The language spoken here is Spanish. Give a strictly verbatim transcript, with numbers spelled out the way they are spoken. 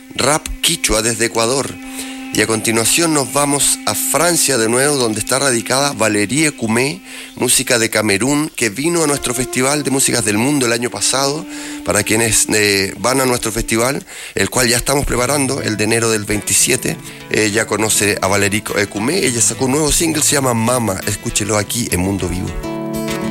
rap quichua desde Ecuador. Y a continuación nos vamos a Francia de nuevo, donde está radicada Valérie Koumé, música de Camerún, que vino a nuestro Festival de Músicas del Mundo el año pasado. Para quienes eh, van a nuestro festival, el cual ya estamos preparando, el de enero del veintisiete, eh, ya conoce a Valérie Koumé. Ella sacó un nuevo single, se llama Mama. Escúchelo aquí en Mundo Vivo.